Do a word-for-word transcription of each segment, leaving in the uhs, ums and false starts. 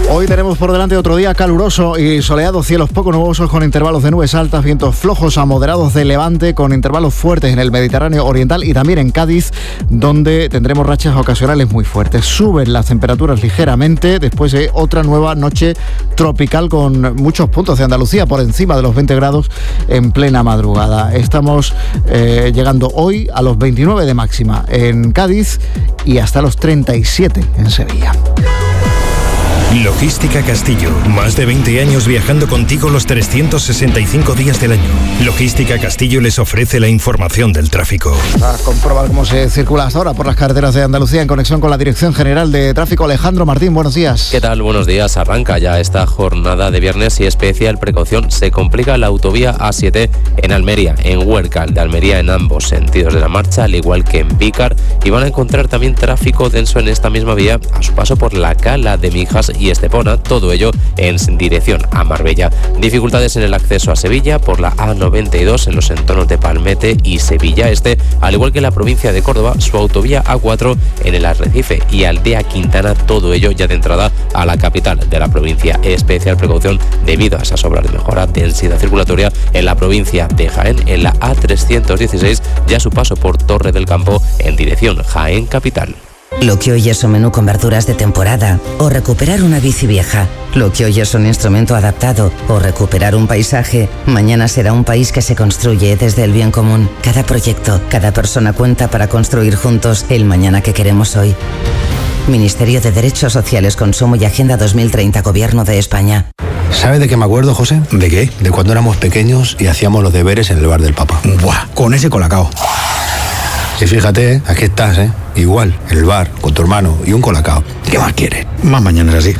Hoy tenemos por delante otro día caluroso y soleado, cielos poco nubosos con intervalos de nubes altas, vientos flojos a moderados de levante con intervalos fuertes en el Mediterráneo oriental y también en Cádiz, donde tendremos rachas ocasionales muy fuertes. Suben las temperaturas ligeramente después de otra nueva noche tropical con muchos puntos de Andalucía por encima de los veinte grados en plena madrugada. Estamos eh, llegando hoy a los veintinueve de máxima en Cádiz y hasta los treinta y siete en Sevilla. Logística Castillo, más de veinte años viajando contigo los trescientos sesenta y cinco días del año. Logística Castillo les ofrece la información del tráfico. A comprobar cómo se circula hasta ahora por las carreteras de Andalucía en conexión con la Dirección General de Tráfico. Alejandro Martín, buenos días. ¿Qué tal? Buenos días. Arranca ya esta jornada de viernes y especial precaución. Se complica la autovía A siete en Almería, en Huércal de Almería en ambos sentidos de la marcha, al igual que en Vícar. Y van a encontrar también tráfico denso en esta misma vía a su paso por la Cala de Mijas y Estepona, todo ello en dirección a Marbella. Dificultades en el acceso a Sevilla por la A noventa y dos en los entornos de Palmete y Sevilla Este, al igual que en la provincia de Córdoba, su autovía A cuatro en el Arrecife y Aldea Quintana, todo ello ya de entrada a la capital de la provincia. Especial precaución debido a esas obras de mejora densidad circulatoria en la provincia de Jaén, en la A trescientos dieciséis, ya su paso por Torre del Campo en dirección Jaén capital. Lo que hoy es un menú con verduras de temporada o recuperar una bici vieja. Lo que hoy es un instrumento adaptado o recuperar un paisaje, mañana será un país que se construye desde el bien común. Cada proyecto, cada persona cuenta para construir juntos el mañana que queremos hoy. Ministerio de Derechos Sociales, Consumo y Agenda dos mil treinta, Gobierno de España. ¿Sabe de qué me acuerdo, José? ¿De qué? De cuando éramos pequeños y hacíamos los deberes en el bar del Papa. Buah, con ese colacao. Y fíjate, ¿eh? Aquí estás, ¿eh? Igual, en el bar, con tu hermano y un colacao. ¿Qué más quieres? Más mañana es así.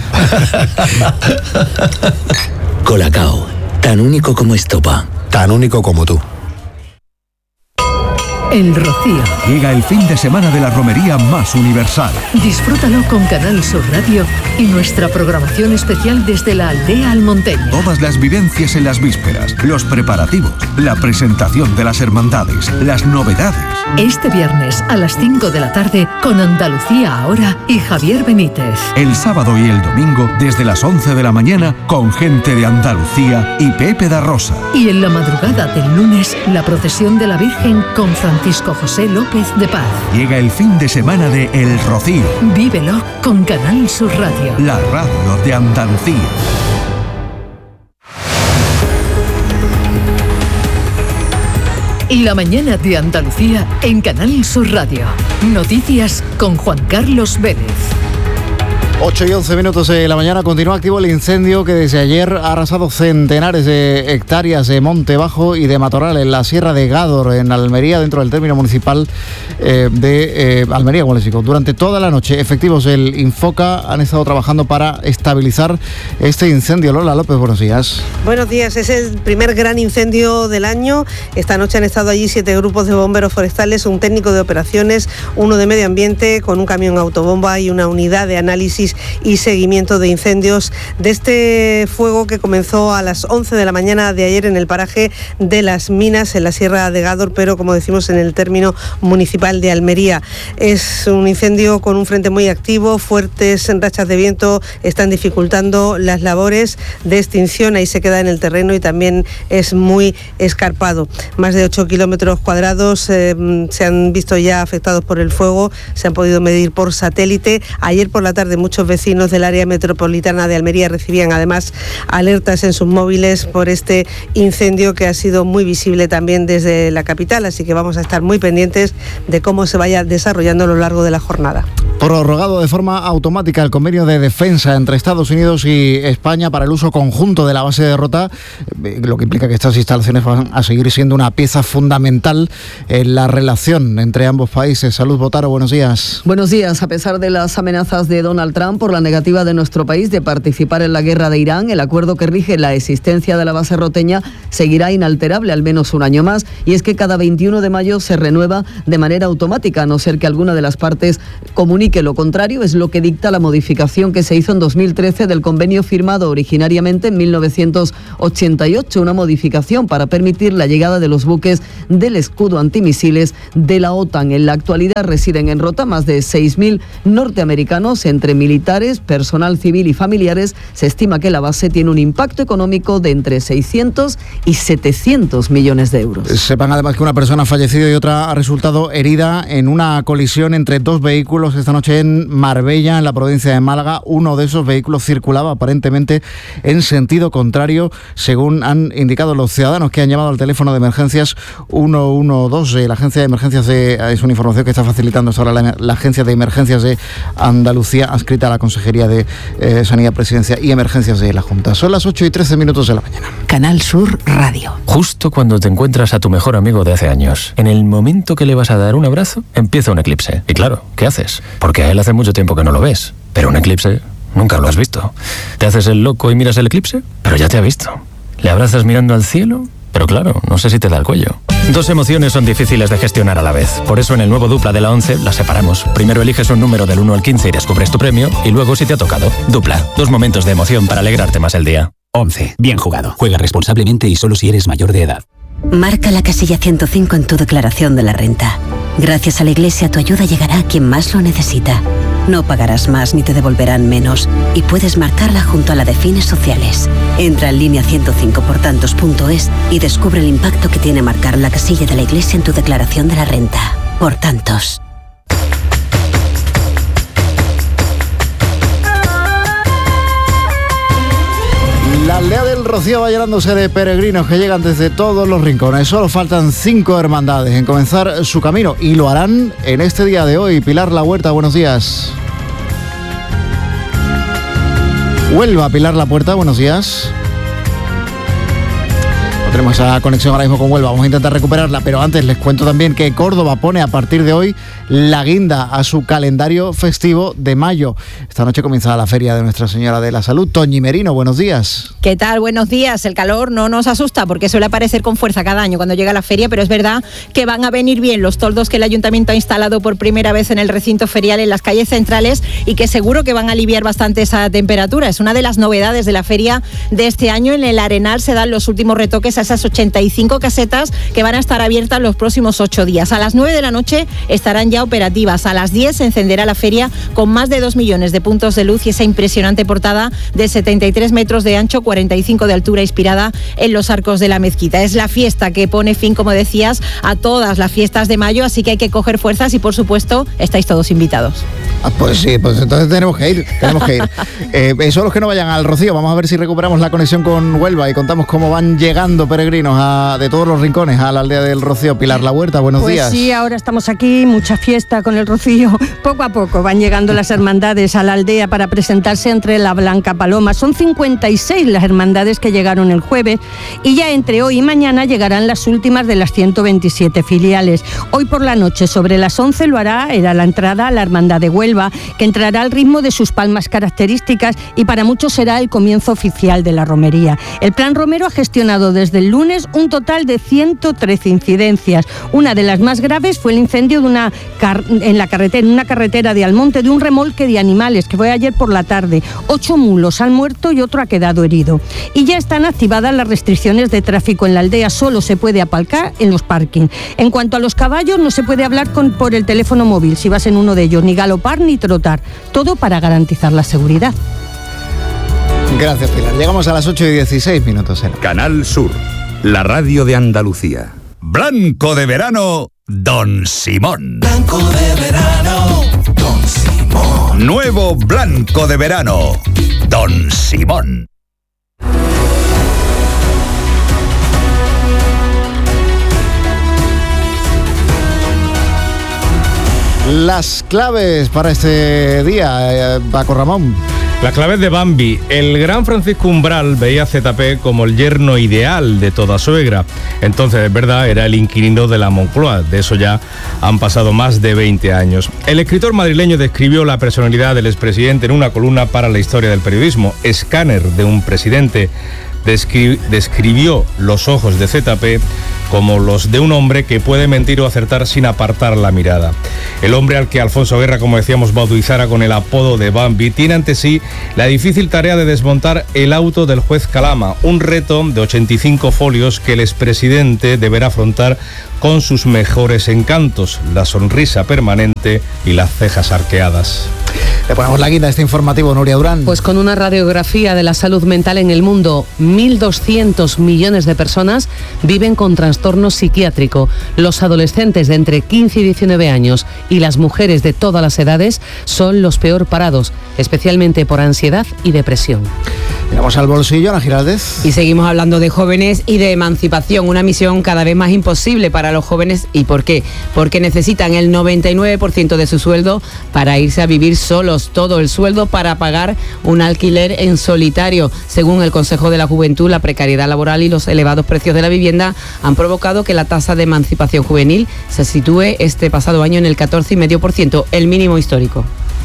Colacao, tan único como estopa. Tan único como tú. El Rocío. Llega el fin de semana de la romería más universal. Disfrútalo con Canal Sur Radio y nuestra programación especial desde la aldea almonteña. Todas las vivencias en las vísperas, los preparativos, la presentación de las hermandades, las novedades. Este viernes a las cinco de la tarde con Andalucía Ahora y Javier Benítez. El sábado y el domingo desde las once de la mañana con gente de Andalucía y Pepe da Rosa. Y en la madrugada del lunes la procesión de la Virgen con Francisco José López de Paz. Llega el fin de semana de El Rocío. Vívelo con Canal Sur Radio. La radio de Andalucía. La mañana de Andalucía en Canal Sur Radio. Noticias con Juan Carlos Vélez. ocho y once minutos de la mañana. Continúa activo el incendio que desde ayer ha arrasado centenares de hectáreas de monte bajo y de matorral en la Sierra de Gádor, en Almería, dentro del término municipal eh, de eh, Almería, como les digo. Durante toda la noche, efectivos del Infoca han estado trabajando para estabilizar este incendio. Lola López, buenos días. Buenos días. Es el primer gran incendio del año. Esta noche han estado allí siete grupos de bomberos forestales, un técnico de operaciones, uno de medio ambiente con un camión autobomba y una unidad de análisis y seguimiento de incendios de este fuego que comenzó a las once de la mañana de ayer en el paraje de Las Minas, en la Sierra de Gádor, pero como decimos en el término municipal de Almería. Es un incendio con un frente muy activo, fuertes rachas de viento están dificultando las labores de extinción, ahí se queda en el terreno y también es muy escarpado. Más de ocho kilómetros cuadrados eh, se han visto ya afectados por el fuego, se han podido medir por satélite. Ayer por la tarde muchos vecinos del área metropolitana de Almería recibían además alertas en sus móviles por este incendio que ha sido muy visible también desde la capital, así que vamos a estar muy pendientes de cómo se vaya desarrollando a lo largo de la jornada. Prorrogado de forma automática el convenio de defensa entre Estados Unidos y España para el uso conjunto de la base de Rota, lo que implica que estas instalaciones van a seguir siendo una pieza fundamental en la relación entre ambos países. Salud Botaro, buenos días. Buenos días. A pesar de las amenazas de Donald Trump por la negativa de nuestro país de participar en la guerra de Irán, el acuerdo que rige la existencia de la base roteña seguirá inalterable al menos un año más, y es que cada veintiuno de mayo se renueva de manera automática, a no ser que alguna de las partes comunique indique lo contrario es lo que dicta la modificación que se hizo en dos mil trece del convenio firmado originariamente en mil novecientos ochenta y ocho, una modificación para permitir la llegada de los buques del escudo antimisiles de la OTAN. En la actualidad residen en Rota más de seis mil norteamericanos, entre militares, personal civil y familiares. Se estima que la base tiene un impacto económico de entre seiscientos y setecientos millones de euros. Sepan además que una persona ha fallecido y otra ha resultado herida en una colisión entre dos vehículos esta noche en Marbella, en la provincia de Málaga. Uno de esos vehículos circulaba aparentemente en sentido contrario, según han indicado los ciudadanos que han llamado al teléfono de emergencias uno uno dos. La agencia de emergencias de, es una información que está facilitando hasta ahora la, la agencia de emergencias de Andalucía, adscrita a la Consejería de eh, Sanidad, Presidencia y Emergencias de la Junta. Son las ocho y trece minutos de la mañana. Canal Sur Radio. Justo cuando te encuentras a tu mejor amigo de hace años, en el momento que le vas a dar un abrazo, empieza un eclipse. Y claro, ¿qué haces? Porque a él hace mucho tiempo que no lo ves. Pero un eclipse nunca lo has visto. ¿Te haces el loco y miras el eclipse? Pero ya te ha visto. ¿Le abrazas mirando al cielo? Pero claro, no sé si te da el cuello. Dos emociones son difíciles de gestionar a la vez. Por eso en el nuevo Dupla de la once las separamos. Primero eliges un número del uno al quince y descubres tu premio. Y luego si te ha tocado. Dupla. Dos momentos de emoción para alegrarte más el día. once. Bien jugado. Juega responsablemente y solo si eres mayor de edad. Marca la casilla ciento cinco en tu declaración de la renta. Gracias a la Iglesia tu ayuda llegará a quien más lo necesita. No pagarás más ni te devolverán menos. Y puedes marcarla junto a la de fines sociales. Entra en línea ciento cinco por tantos punto es y descubre el impacto que tiene marcar la casilla de la Iglesia en tu declaración de la renta. Por tantos. La aldea del Rocío va llenándose de peregrinos que llegan desde todos los rincones. Solo faltan cinco hermandades en comenzar su camino y lo harán en este día de hoy. Pilar La Huerta, buenos días. Huelva, Pilar La Puerta, buenos días. No tenemos esa conexión ahora mismo con Huelva, vamos a intentar recuperarla, pero antes les cuento también que Córdoba pone a partir de hoy la guinda a su calendario festivo de mayo. Esta noche comienza la feria de Nuestra Señora de la Salud. Toñi Merino, buenos días. ¿Qué tal? Buenos días. El calor no nos asusta porque suele aparecer con fuerza cada año cuando llega la feria, pero es verdad que van a venir bien los toldos que el Ayuntamiento ha instalado por primera vez en el recinto ferial en las calles centrales y que seguro que van a aliviar bastante esa temperatura. Es una de las novedades de la feria de este año. En el Arenal se dan los últimos retoques a esas ochenta y cinco casetas que van a estar abiertas los próximos ocho días. A las nueve de la noche estarán ya operativas. A las diez se encenderá la feria con más de dos millones de puntos de luz y esa impresionante portada de setenta y tres metros de ancho, cuarenta y cinco de altura, inspirada en los arcos de la mezquita. Es la fiesta que pone fin, como decías, a todas las fiestas de mayo, así que hay que coger fuerzas y, por supuesto, estáis todos invitados. Ah, pues sí, pues entonces tenemos que ir, tenemos que ir. Eh, eso los que no vayan al Rocío, vamos a ver si recuperamos la conexión con Huelva y contamos cómo van llegando peregrinos a, de todos los rincones a la aldea del Rocío. Pilar La Huerta, buenos pues días. Sí, ahora estamos aquí, mucha fiesta con el Rocío. Poco a poco van llegando las hermandades a la aldea para presentarse entre la Blanca Paloma. Son cincuenta y seis las hermandades que llegaron el jueves y ya entre hoy y mañana llegarán las últimas de las ciento veintisiete filiales. Hoy por la noche, sobre las once, lo hará, era la entrada a la Hermandad de Huelva, que entrará al ritmo de sus palmas características y para muchos será el comienzo oficial de la romería. El Plan Romero ha gestionado desde el lunes un total de ciento trece incidencias. Una de las más graves fue el incendio de una car- en la carretera, en una carretera de Almonte, de un remolque de animales que fue ayer por la tarde. Ocho mulos han muerto y otro ha quedado herido. Y ya están activadas las restricciones de tráfico en la aldea. Solo se puede aparcar en los parkings. En cuanto a los caballos, no se puede hablar con, por el teléfono móvil si vas en uno de ellos, ni galopar ni trotar. Todo para garantizar la seguridad. Gracias, Pilar. Llegamos a las ocho y dieciséis minutos. ¿eh? Canal Sur, la radio de Andalucía. Blanco de verano, Don Simón. Blanco de verano, Don Simón. Nuevo Blanco de verano, Don Simón. Las claves para este día, eh, Paco Ramón. Las claves de Bambi. El gran Francisco Umbral veía a Z P como el yerno ideal de toda suegra. Entonces, es verdad, era el inquilino de la Moncloa. De eso ya han pasado más de veinte años. El escritor madrileño describió la personalidad del expresidente en una columna para la historia del periodismo. Escáner de un presidente. Descri- describió los ojos de Z P como los de un hombre que puede mentir o acertar sin apartar la mirada. El hombre al que Alfonso Guerra, como decíamos, bautizara con el apodo de Bambi, tiene ante sí la difícil tarea de desmontar el auto del juez Calama, un reto de ochenta y cinco folios que el expresidente deberá afrontar con sus mejores encantos, la sonrisa permanente y las cejas arqueadas. Le ponemos la guinda a este informativo, Nuria Durán. Pues con una radiografía de la salud mental en el mundo, mil doscientos millones de personas viven con trastorno psiquiátrico. Los adolescentes de entre quince y diecinueve años y las mujeres de todas las edades son los peor parados, especialmente por ansiedad y depresión. Miramos al bolsillo, Ana Giraldez. Y seguimos hablando de jóvenes y de emancipación, una misión cada vez más imposible para los jóvenes. ¿Y por qué? Porque necesitan el noventa y nueve por ciento de su sueldo para irse a vivir solos, todo el sueldo para pagar un alquiler en solitario. Según el Consejo de la Juventud, la precariedad laboral y los elevados precios de la vivienda han provocado que la tasa de emancipación juvenil se sitúe este pasado año en el catorce coma cinco por ciento, el mínimo histórico.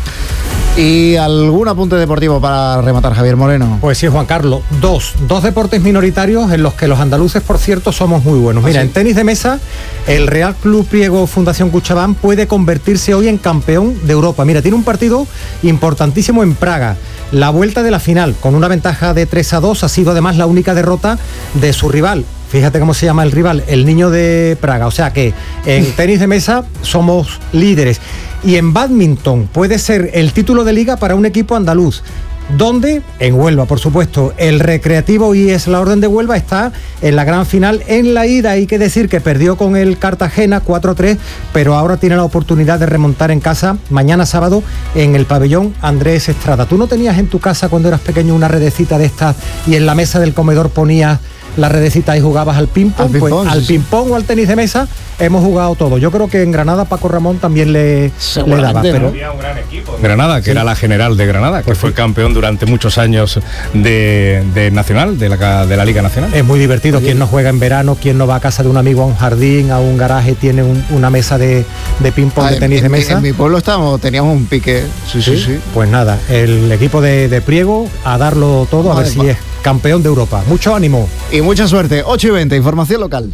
¿Y algún apunte deportivo para rematar, Javier Moreno? Pues sí, Juan Carlos, dos, dos deportes minoritarios en los que los andaluces, por cierto, somos muy buenos. Mira, ¿Ah, sí? En tenis de mesa, el Real Club Priego Fundación Cuchabán puede convertirse hoy en campeón de Europa. Mira, tiene un partido importantísimo en Praga, la vuelta de la final, con una ventaja de tres a dos, ha sido además la única derrota de su rival. Fíjate cómo se llama el rival, el Niño de Praga. O sea que en tenis de mesa somos líderes. Y en bádminton puede ser el título de liga para un equipo andaluz. Donde, en Huelva, por supuesto, el Recreativo y es la Orden de Huelva está en la gran final. En la ida hay que decir que perdió con el Cartagena cuatro a tres, pero ahora tiene la oportunidad de remontar en casa mañana sábado en el pabellón Andrés Estrada. ¿Tú no tenías en tu casa cuando eras pequeño una redecita de estas y en la mesa del comedor ponías la redecita y jugabas al ping-pong? Al ping-pong, pues, sí, al ping-pong o al tenis de mesa hemos jugado todo. Yo creo que en Granada Paco Ramón también le, le daba. Pero había un gran equipo en Granada, que sí, era la General de Granada, que pues fue sí. campeón durante muchos años de, de Nacional, de la, de la Liga Nacional. Es muy divertido. Quien no juega en verano, quien no va a casa de un amigo a un jardín, a un garaje, tiene un, una mesa de, de ping-pong, ah, de tenis en, de mesa. En, en mi pueblo estábamos, teníamos un pique. Sí, sí, sí. sí. Pues nada, el equipo de, de Priego a darlo todo, a ver si es campeón de Europa. Mucho ánimo. Y mucha suerte. ocho y veinte, información local.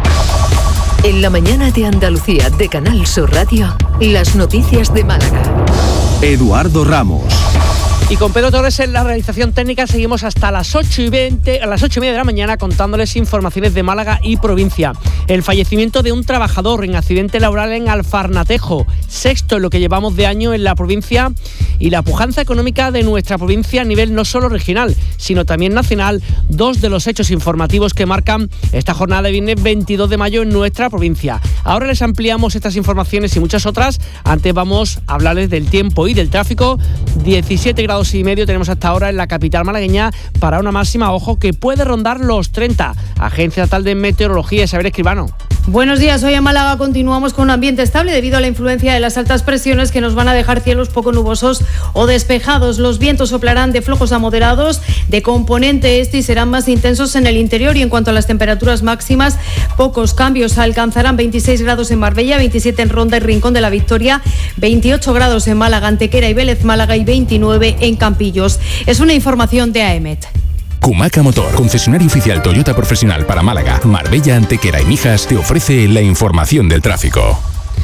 En la mañana de Andalucía de Canal Sur Radio, las noticias de Málaga. Eduardo Ramos. Y con Pedro Torres en la realización técnica seguimos hasta las ocho y veinte, a las ocho y media de la mañana contándoles informaciones de Málaga y provincia. El fallecimiento de un trabajador en accidente laboral en Alfarnatejo, sexto en lo que llevamos de año en la provincia, y la pujanza económica de nuestra provincia a nivel no solo regional, sino también nacional, dos de los hechos informativos que marcan esta jornada de viernes veintidós de mayo en nuestra provincia. Ahora les ampliamos estas informaciones y muchas otras. Antes vamos a hablarles del tiempo y del tráfico. diecisiete grados y medio tenemos hasta ahora en la capital malagueña para una máxima, ojo, que puede rondar los treinta. Agencia Estatal de Meteorología, Isabel Escribano. Buenos días, hoy en Málaga continuamos con un ambiente estable debido a la influencia de las altas presiones que nos van a dejar cielos poco nubosos o despejados. Los vientos soplarán de flojos a moderados, de componente este, y serán más intensos en el interior. Y en cuanto a las temperaturas máximas, pocos cambios. Alcanzarán veintiséis grados en Marbella, veintisiete en Ronda y Rincón de la Victoria, veintiocho grados en Málaga, Antequera y Vélez Málaga y veintinueve en Campillos. Es una información de A E M E T. Kumaca Motor, concesionario oficial Toyota profesional para Málaga, Marbella, Antequera y Mijas, te ofrece la información del tráfico.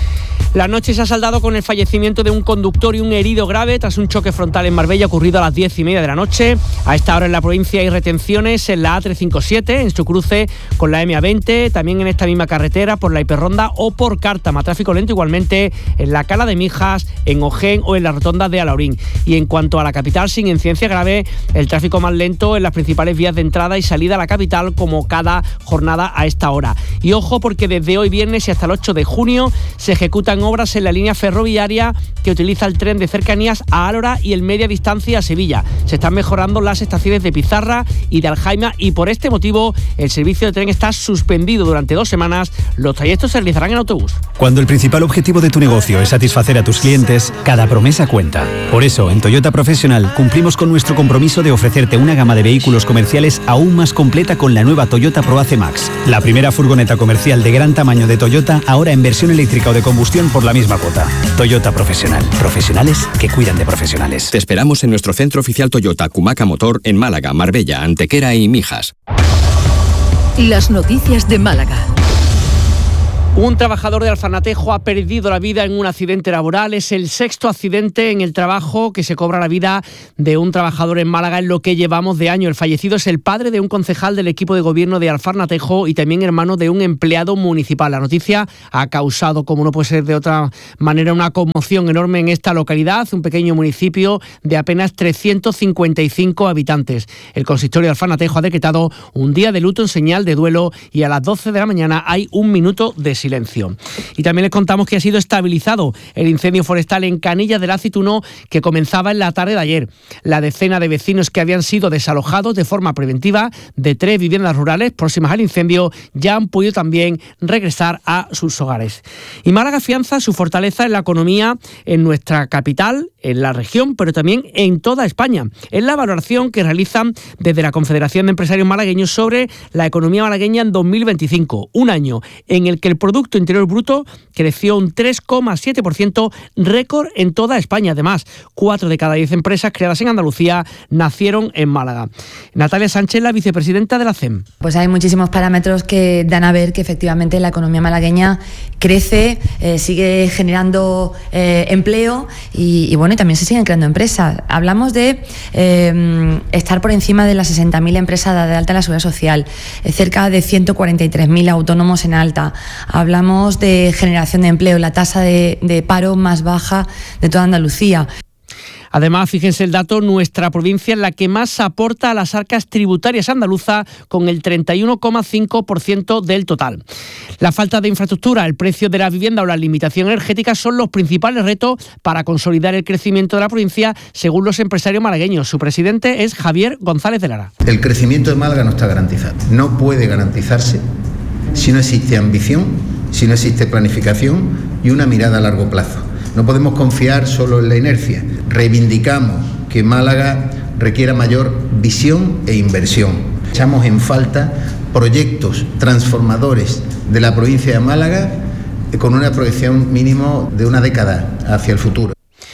La noche se ha saldado con el fallecimiento de un conductor y un herido grave tras un choque frontal en Marbella ocurrido a las diez y media de la noche. A esta hora en la provincia hay retenciones en la A trescientos cincuenta y siete, en su cruce con la M A veinte, también en esta misma carretera por la Hiperronda o por Cártama. Tráfico lento igualmente en la Cala de Mijas, en Ojén o en la rotonda de Alaurín. Y en cuanto a la capital, sin incidencia grave, el tráfico más lento en las principales vías de entrada y salida a la capital, como cada jornada a esta hora. Y ojo, porque desde hoy viernes y hasta el ocho de junio se ejecutan obras en la línea ferroviaria que utiliza el tren de cercanías a Álora y el media distancia a Sevilla. Se están mejorando las estaciones de Pizarra y de Aljaima y por este motivo el servicio de tren está suspendido durante dos semanas. Los trayectos se realizarán en autobús. Cuando el principal objetivo de tu negocio es satisfacer a tus clientes, cada promesa cuenta. Por eso, en Toyota Profesional cumplimos con nuestro compromiso de ofrecerte una gama de vehículos comerciales aún más completa con la nueva Toyota ProAce Max, la primera furgoneta comercial de gran tamaño de Toyota, ahora en versión eléctrica o de combustión por la misma cuota. Toyota Profesional. Profesionales que cuidan de profesionales. Te esperamos en nuestro centro oficial Toyota Kumaca Motor en Málaga, Marbella, Antequera y Mijas. Las noticias de Málaga. Un trabajador de Alfarnatejo ha perdido la vida en un accidente laboral. Es el sexto accidente en el trabajo que se cobra la vida de un trabajador en Málaga en lo que llevamos de año. El fallecido es el padre de un concejal del equipo de gobierno de Alfarnatejo y también hermano de un empleado municipal. La noticia ha causado, como no puede ser de otra manera, una conmoción enorme en esta localidad, un pequeño municipio de apenas trescientos cincuenta y cinco habitantes. El consistorio de Alfarnatejo ha decretado un día de luto en señal de duelo y a las doce de la mañana hay un minuto de silencio. Silencio. Y también les contamos que ha sido estabilizado el incendio forestal en Canillas del Aceituno que comenzaba en la tarde de ayer. La decena de vecinos que habían sido desalojados de forma preventiva de tres viviendas rurales próximas al incendio ya han podido también regresar a sus hogares. Y Málaga afianza su fortaleza en la economía en nuestra capital, en la región, pero también en toda España. Es la valoración que realizan desde la Confederación de Empresarios Malagueños sobre la economía malagueña en dos mil veinticinco, un año en el que el Producto Interior Bruto creció un tres coma siete por ciento, récord en toda España. Además, cuatro de cada diez empresas creadas en Andalucía nacieron en Málaga. Natalia Sánchez, la vicepresidenta de la C E M. Pues hay muchísimos parámetros que dan a ver que efectivamente la economía malagueña crece, eh, sigue generando eh, empleo y, y bueno, y también se siguen creando empresas. Hablamos de eh, estar por encima de las sesenta mil empresas de alta en la Seguridad Social, eh, cerca de ciento cuarenta y tres mil autónomos en alta. Hablamos de generación de empleo, la tasa de, de paro más baja de toda Andalucía. Además, fíjense el dato, nuestra provincia es la que más aporta a las arcas tributarias andaluzas con el treinta y uno coma cinco por ciento del total. La falta de infraestructura, el precio de la vivienda o la limitación energética son los principales retos para consolidar el crecimiento de la provincia, según los empresarios malagueños. Su presidente es Javier González de Lara. El crecimiento de Málaga no está garantizado. No puede garantizarse si no existe ambición, si no existe planificación y una mirada a largo plazo. No podemos confiar solo en la inercia. Reivindicamos que Málaga requiera mayor visión e inversión. Echamos en falta proyectos transformadores de la provincia de Málaga con una proyección mínimo de una década hacia el futuro.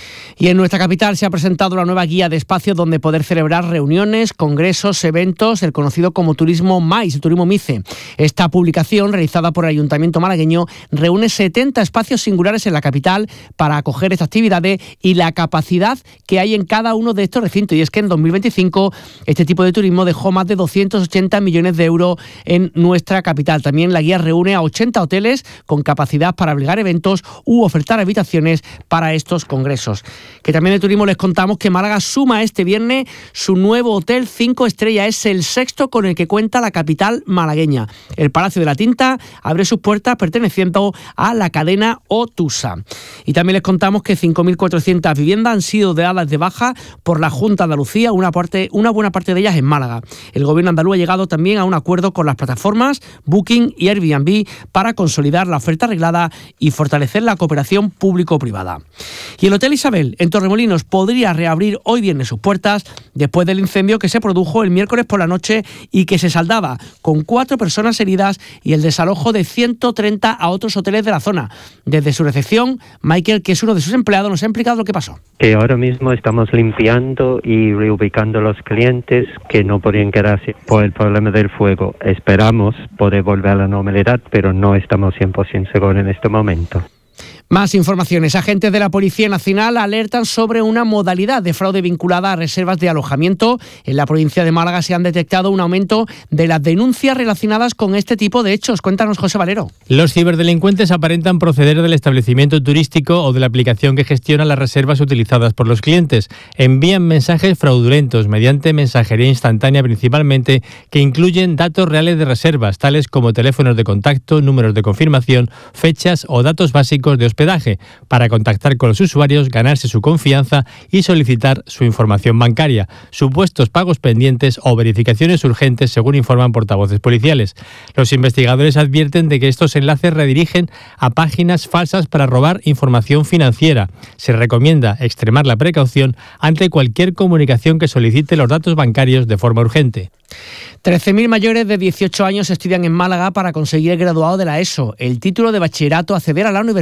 Y en nuestra capital se ha presentado la nueva guía de espacios donde poder celebrar reuniones, congresos, eventos, el conocido como Turismo MAIS, Turismo MICE. Esta publicación, realizada por el Ayuntamiento malagueño, reúne setenta espacios singulares en la capital para acoger estas actividades y la capacidad que hay en cada uno de estos recintos. Y es que en dos mil veinticinco este tipo de turismo dejó más de doscientos ochenta millones de euros en nuestra capital. También la guía reúne a ochenta hoteles con capacidad para albergar eventos u ofertar habitaciones para estos congresos. Que también de turismo les contamos que Málaga suma este viernes su nuevo hotel cinco estrellas. Es el sexto con el que cuenta la capital malagueña. El Palacio de la Tinta abre sus puertas perteneciendo a la cadena Otusa. Y también les contamos que cinco mil cuatrocientas viviendas han sido dadas de baja por la Junta de Andalucía, una, parte, una buena parte de ellas en Málaga. El gobierno andaluz ha llegado también a un acuerdo con las plataformas Booking y Airbnb para consolidar la oferta arreglada y fortalecer la cooperación público-privada. Y el Hotel Isabel en Torremolinos podría reabrir hoy viernes sus puertas después del incendio que se produjo el miércoles por la noche y que se saldaba con cuatro personas heridas y el desalojo de ciento treinta a otros hoteles de la zona. Desde su recepción, Michael, que es uno de sus empleados, nos ha explicado lo que pasó. Que ahora mismo estamos limpiando y reubicando a los clientes que no podían quedarse por el problema del fuego. Esperamos poder volver a la normalidad, pero no estamos cien por ciento seguros en este momento. Más informaciones. Agentes de la Policía Nacional alertan sobre una modalidad de fraude vinculada a reservas de alojamiento. En la provincia de Málaga se han detectado un aumento de las denuncias relacionadas con este tipo de hechos. Cuéntanos, José Valero. Los ciberdelincuentes aparentan proceder del establecimiento turístico o de la aplicación que gestiona las reservas utilizadas por los clientes. Envían mensajes fraudulentos mediante mensajería instantánea principalmente, que incluyen datos reales de reservas, tales como teléfonos de contacto, números de confirmación, fechas o datos básicos de hospedaje, para contactar con los usuarios, ganarse su confianza y solicitar su información bancaria, supuestos pagos pendientes o verificaciones urgentes, según informan portavoces policiales. Los investigadores advierten de que estos enlaces redirigen a páginas falsas para robar información financiera. Se recomienda extremar la precaución ante cualquier comunicación que solicite los datos bancarios de forma urgente. trece mil mayores de dieciocho años estudian en Málaga para conseguir el graduado de la ESO, el título de bachillerato, acceder a la universidad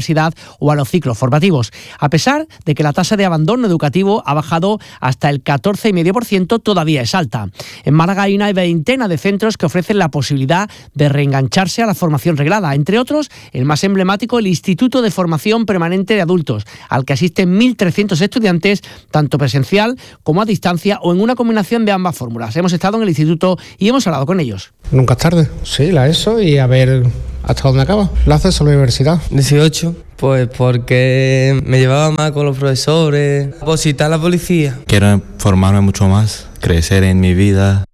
o a los ciclos formativos. A pesar de que la tasa de abandono educativo ha bajado hasta el catorce coma cinco por ciento, todavía es alta. En Málaga hay una veintena de centros que ofrecen la posibilidad de reengancharse a la formación reglada, entre otros el más emblemático, el Instituto de Formación Permanente de Adultos, al que asisten mil trescientos estudiantes, tanto presencial como a distancia o en una combinación de ambas fórmulas. Hemos estado en el instituto y hemos hablado con ellos. Nunca es tarde. Sí, la ESO y a ver hasta dónde acaba. ¿La haces a la universidad? dieciocho, pues porque me llevaba más con los profesores, opositar a la policía. Quiero formarme mucho más, crecer en mi vida.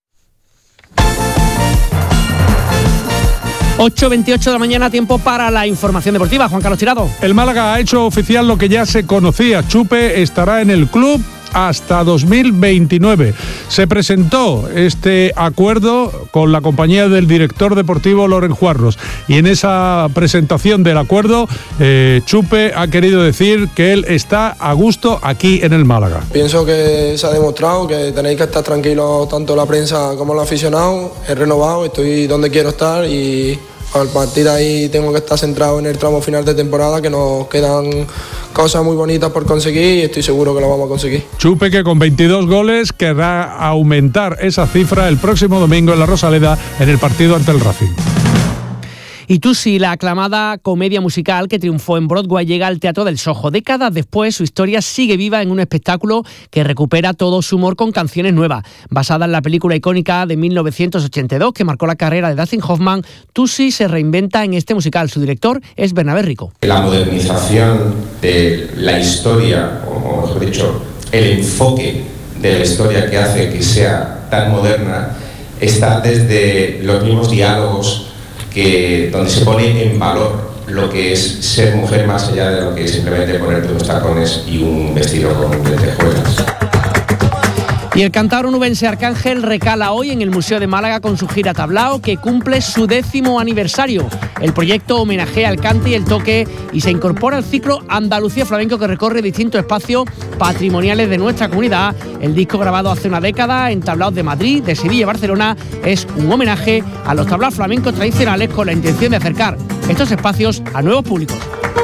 ocho veintiocho de la mañana, tiempo para la información deportiva. Juan Carlos Tirado. El Málaga ha hecho oficial lo que ya se conocía. Chupe estará en el club hasta dos mil veintinueve. Se presentó este acuerdo con la compañía del director deportivo Loren Juarros y en esa presentación del acuerdo eh, Chupe ha querido decir que él está a gusto aquí en el Málaga. Pienso que se ha demostrado que tenéis que estar tranquilos tanto la prensa como los aficionados. He renovado, estoy donde quiero estar y al partir de ahí tengo que estar centrado en el tramo final de temporada, que nos quedan cosas muy bonitas por conseguir y estoy seguro que lo vamos a conseguir. Chupe, que con veintidós goles querrá aumentar esa cifra el próximo domingo en la Rosaleda en el partido ante el Racing. Y Tusi, la aclamada comedia musical que triunfó en Broadway, llega al Teatro del Soho. Décadas después, su historia sigue viva en un espectáculo que recupera todo su humor con canciones nuevas. Basada en la película icónica de mil novecientos ochenta y dos que marcó la carrera de Dustin Hoffman, Tusi se reinventa en este musical. Su director es Bernabé Rico. La modernización de la historia, o mejor dicho, el enfoque de la historia que hace que sea tan moderna, está desde los mismos diálogos, que donde se pone en valor lo que es ser mujer más allá de lo que es simplemente ponerte unos tacones y un vestido con lentejuelas. Y el cántabro nubense Arcángel recala hoy en el Museo de Málaga con su gira Tablao, que cumple su décimo aniversario. El proyecto homenajea el cante y el toque y se incorpora al ciclo Andalucía Flamenco, que recorre distintos espacios patrimoniales de nuestra comunidad. El disco, grabado hace una década en tablaos de Madrid, de Sevilla y Barcelona, es un homenaje a los tablaos flamencos tradicionales con la intención de acercar estos espacios a nuevos públicos.